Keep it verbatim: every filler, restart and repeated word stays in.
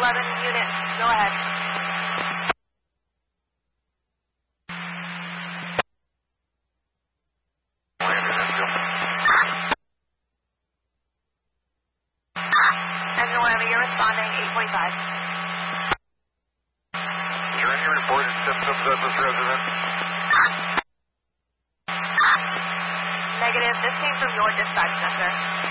eleven unit, go ahead. Engine one, you're responding, eight forty-five. Is there any reported symptoms at this residence? Negative, this came from your dispatch center.